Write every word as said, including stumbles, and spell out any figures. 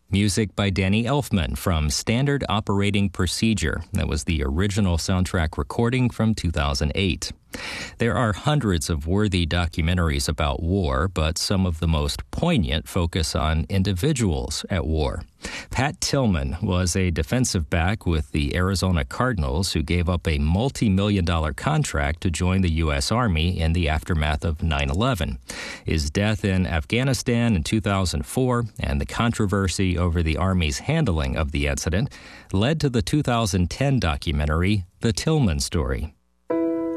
Music by Danny Elfman from Standard Operating Procedure. That was the original soundtrack recording from two thousand eight. There are hundreds of worthy documentaries about war, but some of the most poignant focus on individuals at war. Pat Tillman was a defensive back with the Arizona Cardinals who gave up a multi-million dollar contract to join the U S Army in the aftermath of nine eleven. His death in Afghanistan in two thousand four and the controversy over the Army's handling of the incident led to the two thousand ten documentary, The Tillman Story.